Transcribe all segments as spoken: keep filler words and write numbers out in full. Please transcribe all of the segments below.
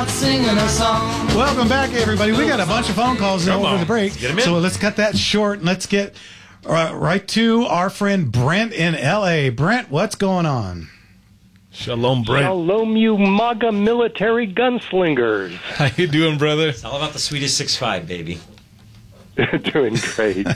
out singing a song. Welcome back, everybody. We got a bunch of phone calls Come over on. the break. Let's get 'em in. So let's cut that short and let's get uh, right to our friend Brent in L A. Brent, what's going on? Shalom, Brent. Shalom, you MAGA military gunslingers. How you doing, brother? It's all about the Swedish six five, baby. Doing great.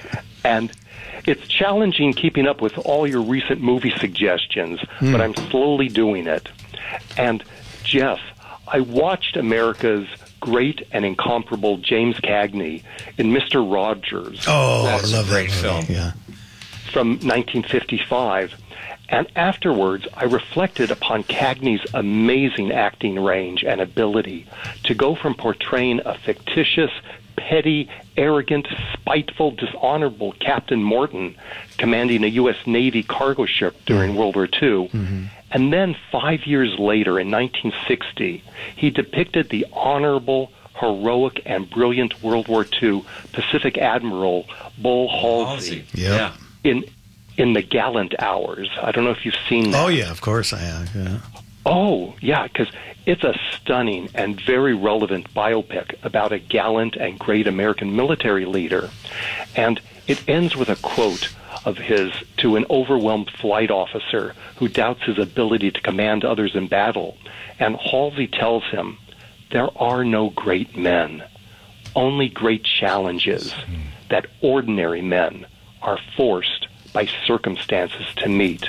And it's challenging keeping up with all your recent movie suggestions, Hmm. but I'm slowly doing it. And, Jeff, I watched America's great and incomparable James Cagney in Mister Rogers. Oh, That's I love a great that movie. film. Yeah. From nineteen fifty-five. And afterwards, I reflected upon Cagney's amazing acting range and ability to go from portraying a fictitious, petty, arrogant, spiteful, dishonorable Captain Morton commanding a U S Navy cargo ship during World War Two, Mm-hmm. and then five years later, in nineteen sixty, he depicted the honorable, heroic, and brilliant World War Two Pacific Admiral Bull Halsey Halsey. Yep. Yeah. in in The Gallant Hours. I don't know if you've seen that. Oh, yeah, of course I have. Yeah. Oh, yeah, because it's a stunning and very relevant biopic about a gallant and great American military leader. And it ends with a quote of his to an overwhelmed flight officer who doubts his ability to command others in battle. And Halsey tells him, "There are no great men, only great challenges that ordinary men are forced by circumstances to meet."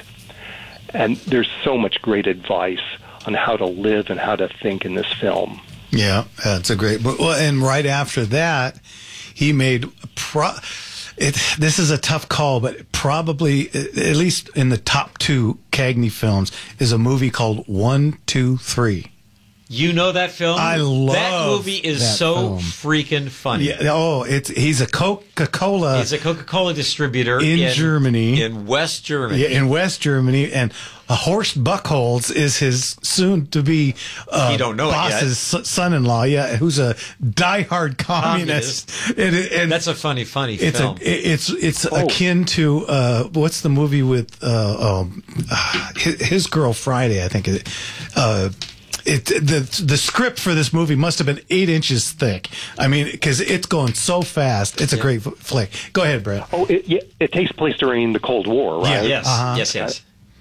And there's so much great advice on how to live and how to think in this film. Yeah, that's a great book. Well, and right after that, he made pro. It, this is a tough call, but probably, at least in the top two Cagney films, is a movie called One, Two, Three. You know that film? I love that movie is that so film. freaking funny. Yeah. Oh, it's he's a Coca-Cola. He's a Coca-Cola distributor In in Germany. in West Germany. Yeah, in West Germany, and uh, Horst Buchholz is his soon-to-be uh, You don't know it boss's s- son-in-law. Yeah, who's a diehard communist. And, and That's a funny, funny it's film. a it's it's Oh. akin to uh, what's the movie with uh, um, uh, his, his Girl Friday? I think it. Uh, It, the the script for this movie must have been eight inches thick. I mean, because it's going so fast. It's a great f- flick. Go ahead, Brett. Oh, it, yeah, it takes place during the Cold War, right? yes, Uh-huh. yes, yes.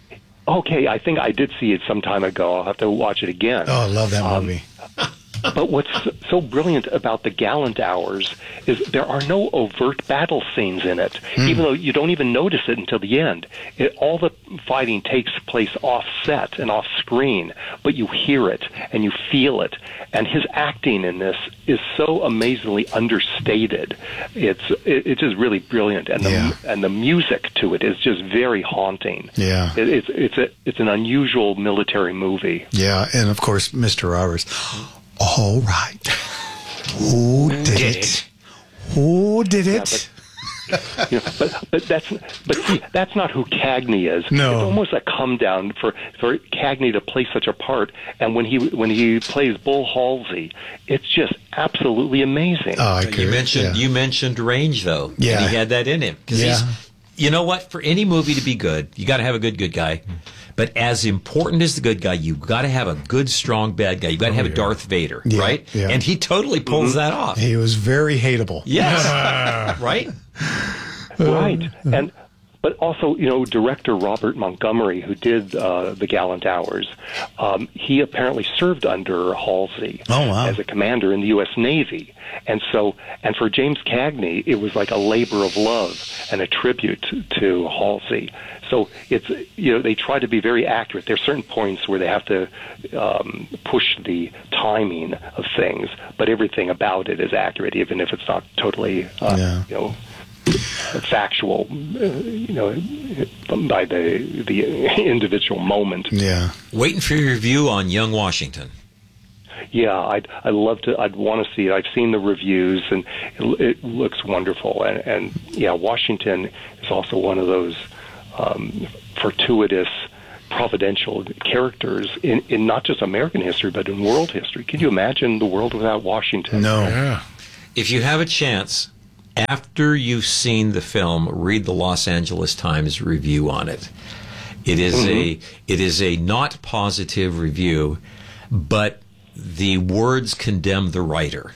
Okay, I think I did see it some time ago. I'll have to watch it again. Oh, I love that Um, movie. But what's so brilliant about The Gallant Hours is there are no overt battle scenes in it, even though you don't even notice it until the end. It, all the fighting takes place off-set and off-screen, but you hear it and you feel it. And his acting in this is so amazingly understated. It's it, it's just really brilliant, and the Yeah. and the music to it is just very haunting. Yeah. It, it's it's a it's an unusual military movie. Yeah, and of course, Mister Roberts. All right. Who did it? Who did it? You know, but but that's but see, that's not who Cagney is. No. It's almost a come down for for Cagney to play such a part. And when he when he plays Bull Halsey, it's just absolutely amazing. Oh, I You could- mentioned yeah. you mentioned range though. Yeah. And he had that in him because Yeah. he's. You know what? For any movie to be good, you got to have a good good guy. But as important as the good guy, you got to have a good, strong bad guy. You got to have a Darth Vader, Yeah, right? yeah. And he totally pulls that off. He was very hateable. Yes, right. Right. And but also, you know, director Robert Montgomery, who did uh, The Gallant Hours, um, he apparently served under Halsey Oh, wow. as a commander in the U S Navy. And so, and for James Cagney, it was like a labor of love and a tribute to Halsey. So it's, you know, they try to be very accurate. There's certain points where they have to um, push the timing of things, but everything about it is accurate, even if it's not totally, uh, Yeah. you know, factual, uh, you know, by the the individual moment. Yeah. Waiting for your review on Young Washington. Yeah, I'd I'd love to. I'd want to see it. I've seen the reviews, and it, it looks wonderful. And, and yeah, Washington is also one of those um, fortuitous, providential characters in, in not just American history, but in world history. Can you imagine the world without Washington? No. Yeah. If you have a chance, after you've seen the film, read the Los Angeles Times review on it. It is Mm-hmm. a it is a not positive review, but the words condemn the writer.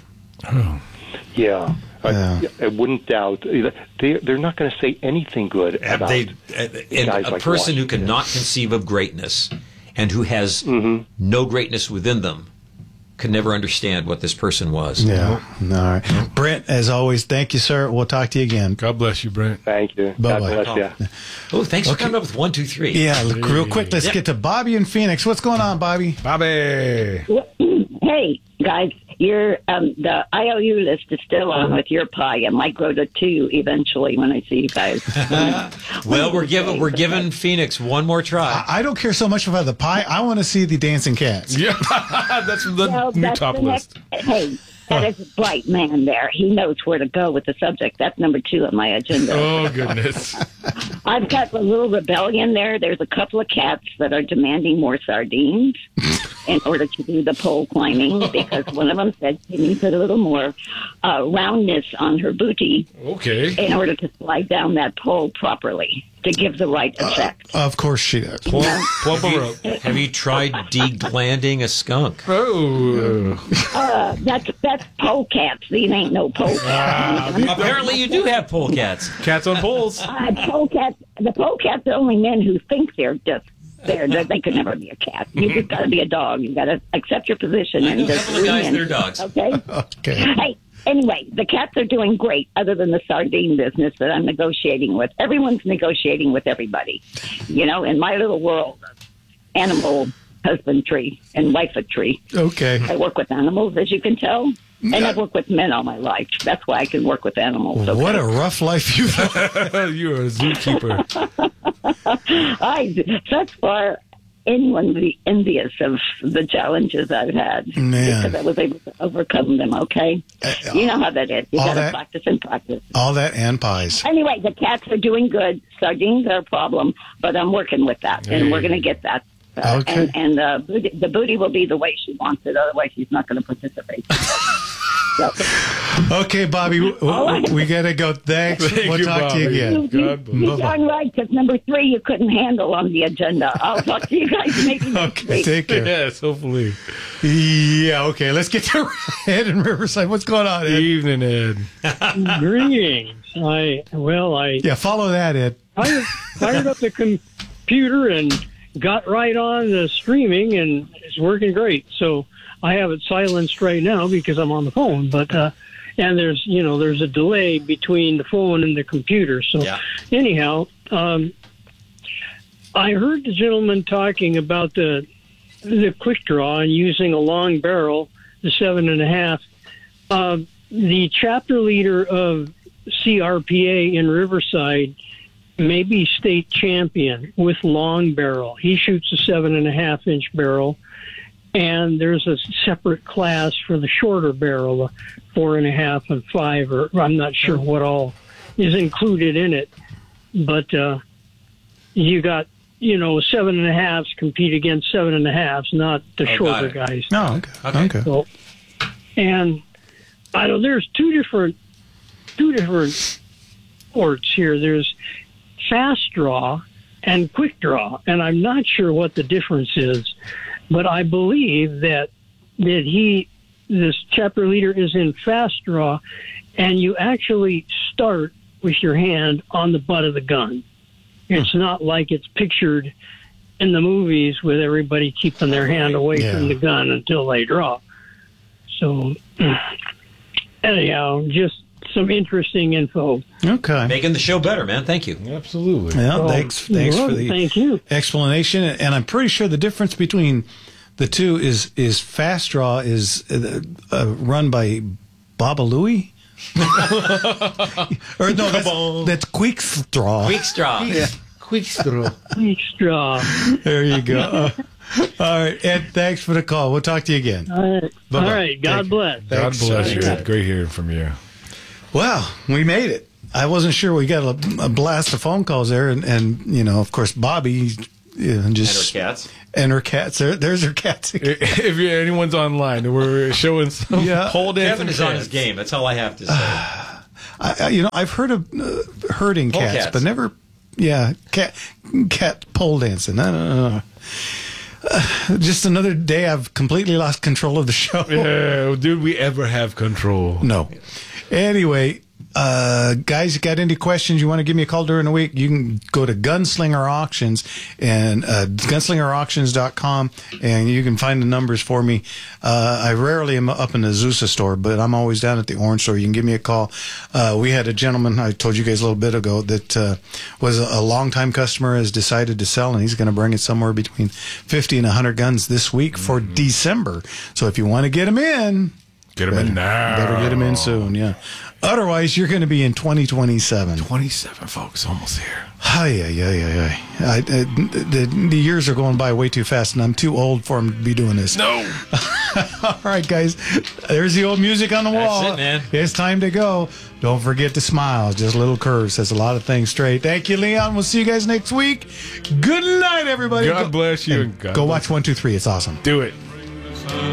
Yeah. Yeah. I, I wouldn't doubt. They, they're not going to say anything good about They, and guys a like person who Washington. cannot conceive of greatness and who has Mm-hmm. no greatness within them can never understand what this person was. Yeah. All right. Brent, as always, thank you, sir. We'll talk to you again. God bless you, Brent. Thank you. Bye-bye. God bless you. Oh, thanks for coming up with one, two, three. Yeah, look, real quick, let's Yep. get to Bobby in Phoenix. What's going on, Bobby? Bobby. Hey, guys, your um, the I O U list is still on with your pie. It might grow to two eventually when I see you guys. Well, we're giving we're giving Phoenix one more try. I don't care so much about the pie. I want to see the dancing cats. Yeah, that's the Well, new that's top the list. next- hey, that is a bright man there. He knows where to go with the subject. That's number two on my agenda. Oh, goodness. I've got a little rebellion there. There's a couple of cats that are demanding more sardines in order to do the pole climbing because one of them said she needs a little more uh, roundness on her booty Okay. in order to slide down that pole properly to give the right effect. Of course she does. Plump, plump her up. Have you tried deglanding a skunk? Oh. Uh, that's that's polecats. These ain't no polecats. Apparently, you do have polecats. Cats on poles. Uh, polecats. The polecats are only men who think they're just there. They, they could never be a cat. You just got to be a dog. You got to accept your position I and know just some of the guys, lean in. they're dogs. Okay. Okay. Hey. Anyway, the cats are doing great, other than the sardine business that I'm negotiating with. Everyone's negotiating with everybody. You know, in my little world of animal husbandry and wifeatry. Okay. I work with animals, as you can tell, and I've worked with men all my life. That's why I can work with animals. Okay? What a rough life you've had. You're a zookeeper. I, thus far, anyone would be envious of the challenges I've had Man. because I was able to overcome them, okay? You know how that is. You all got to that- practice and practice. All that and pies. Anyway, the cats are doing good. Sardines are a problem, but I'm working with that, and we're going to get that. Uh, Okay. And, and uh, booty, the booty will be the way she wants it. Otherwise, she's not going to participate. So, Okay, Bobby, w- w- we got to go. Thanks. Thank we'll you, talk to you Bobby. again. you, God bless. you, you're darn right, because number three you couldn't handle on the agenda. I'll talk to you guys maybe next Okay, week. take care. Yes, hopefully. Yeah, okay. Let's get to Ed in Riverside. What's going on, Ed? Evening, Ed. Greetings. I well, I Yeah, follow that, Ed. fired, fired up the computer and got right on the streaming, and it's working great. So I have it silenced right now because I'm on the phone. But uh, and there's you know there's a delay between the phone and the computer. So Yeah. anyhow, um, I heard the gentleman talking about the the quick draw and using a long barrel, the seven and a half. Uh, the chapter leader of C R P A in Riverside may be state champion with long barrel. He shoots a seven and a half inch barrel, and there's a separate class for the shorter barrel, a four and a half and five, or I'm not sure what all is included in it. But uh, you got, you know, seven and a halves compete against seven and a halves, not the Oh, got shorter it. guys. No, okay. Okay. Okay. So, and I know there's two different two different sports here. There's fast draw and quick draw, and I'm not sure what the difference is, but I believe that that he, this chapter leader, is in fast draw, and you actually start with your hand on the butt of the gun. It's not like it's pictured in the movies with everybody keeping their hand away Yeah. from the gun until they draw. So, anyhow, just some interesting info. Okay. Making the show better, man. Thank you. Absolutely. Well, Well, thanks, thanks well, for the thank you. explanation. And I'm pretty sure the difference between the two is is fast draw is uh, uh, run by Baba Louie. or no, that's, that's quick draw. Quick straw. Quick straw. Extra. There you go. Uh, all right, Ed. Thanks for the call. We'll talk to you again. All right. Bye-bye. All right. God Thank- bless. God Thanks. bless you, Thanks. Ed. Great hearing from you. Well, we made it. I wasn't sure. We got a, a blast of phone calls there, and, and you know, of course, Bobby you know, And just her cats. and her cats. There, there's her cats. If you, anyone's online, we're showing some Yeah. pole dancing. Kevin is on his cats. game. That's all I have to say. I, I- you know, I've heard of uh, herding cats, Polecats. but never, yeah, cat cat pole dancing. I don't know. Just another day I've completely lost control of the show. Yeah, did we ever have control? No. Anyway, uh, guys, you got any questions you want to give me a call during the week, you can go to Gunslinger Auctions and uh, gunslinger auctions dot com, and you can find the numbers for me. Uh, I rarely am up in the Azusa store, but I'm always down at the Orange store. You can give me a call. Uh, we had a gentleman, I told you guys a little bit ago, that uh, was a, a longtime customer, has decided to sell, and he's going to bring it somewhere between fifty and one hundred guns this week for mm-hmm. December. So if you want to get them in, get them in now. Better get them in soon, yeah. Otherwise, you're going to be in twenty twenty-seven. twenty-seven, folks, almost here. Hi, yeah, yeah, yeah, yeah. I, I, the, the years are going by way too fast, and I'm too old for him to be doing this. No. All right, guys. There's the old music on the wall. That's it, man. It's time to go. Don't forget to smile. Just a little curve says a lot of things straight. Thank you, Leon. We'll see you guys next week. Good night, everybody. God go, bless you. And God go bless watch one, two, three. It's awesome. Do it.